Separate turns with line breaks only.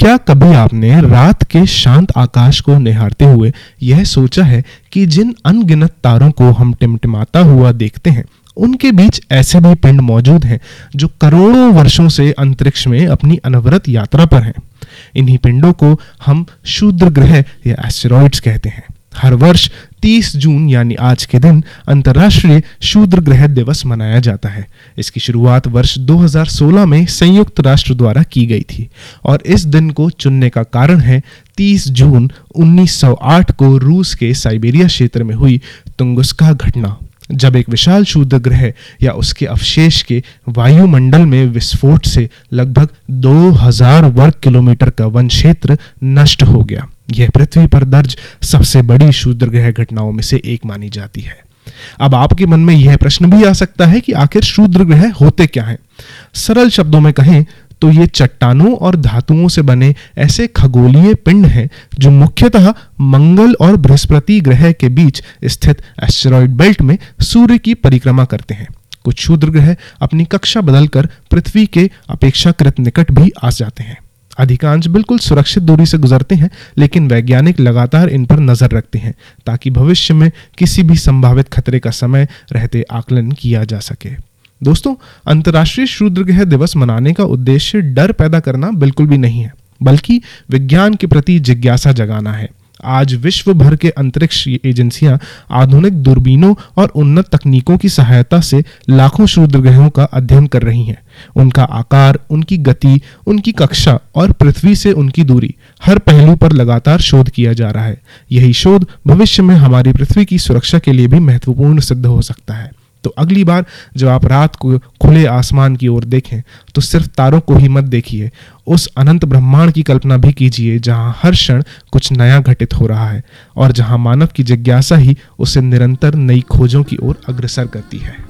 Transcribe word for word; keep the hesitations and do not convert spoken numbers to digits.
क्या कभी आपने रात के शांत आकाश को निहारते हुए यह सोचा है कि जिन अनगिनत तारों को हम टिमटिमाता हुआ देखते हैं, उनके बीच ऐसे भी पिंड मौजूद हैं जो करोड़ों वर्षों से अंतरिक्ष में अपनी अनवरत यात्रा पर हैं। इन्हीं पिंडों को हम क्षुद्र ग्रह या एस्टेरॉइड्स कहते हैं। हर वर्ष तीस जून यानी आज के दिन अंतर्राष्ट्रीय क्षुद्र ग्रह दिवस मनाया जाता है। इसकी शुरुआत वर्ष दो हज़ार सोलह में संयुक्त राष्ट्र द्वारा की गई थी और इस दिन को चुनने का कारण है तीस जून उन्नीस सौ आठ को रूस के साइबेरिया क्षेत्र में हुई तुंगुस्का घटना, जब एक विशाल क्षुद्र ग्रह या उसके अवशेष के वायुमंडल में विस्फोट से लगभग दो हज़ार वर्ग किलोमीटर का वन क्षेत्र नष्ट हो गया। यह पृथ्वी पर दर्ज सबसे बड़ी क्षुद्र ग्रह घटनाओं में से एक मानी जाती है। अब आपके मन में यह प्रश्न भी आ सकता है कि आखिर क्षुद्र ग्रह होते क्या हैं? सरल शब्दों में कहें तो ये चट्टानों और धातुओं से बने ऐसे खगोलीय पिंड हैं जो मुख्यतः मंगल और बृहस्पति ग्रह के बीच स्थित एस्टेरॉयड बेल्ट में सूर्य की परिक्रमा करते हैं। कुछ क्षुद्र ग्रह अपनी कक्षा बदलकर पृथ्वी के अपेक्षाकृत निकट भी आ जाते हैं। अधिकांश बिल्कुल सुरक्षित दूरी से गुजरते हैं, लेकिन वैज्ञानिक लगातार इन पर नजर रखते हैं ताकि भविष्य में किसी भी संभावित खतरे का समय रहते आकलन किया जा सके। दोस्तों, अंतर्राष्ट्रीय क्षुद्र ग्रह दिवस मनाने का उद्देश्य डर पैदा करना बिल्कुल भी नहीं है, बल्कि विज्ञान के प्रति जिज्ञासा जगाना है। आज विश्व भर के अंतरिक्ष एजेंसियां आधुनिक दूरबीनों और उन्नत तकनीकों की सहायता से लाखों क्षुद्र ग्रहों का अध्ययन कर रही हैं। उनका आकार, उनकी गति, उनकी कक्षा और पृथ्वी से उनकी दूरी, हर पहलू पर लगातार शोध किया जा रहा है। यही शोध भविष्य में हमारी पृथ्वी की सुरक्षा के लिए भी महत्वपूर्ण सिद्ध हो सकता है। तो अगली बार जब आप रात को खुले आसमान की ओर देखें तो सिर्फ तारों को ही मत देखिए, उस अनंत ब्रह्मांड की कल्पना भी कीजिए जहां हर क्षण कुछ नया घटित हो रहा है और जहां मानव की जिज्ञासा ही उसे निरंतर नई खोजों की ओर अग्रसर करती है।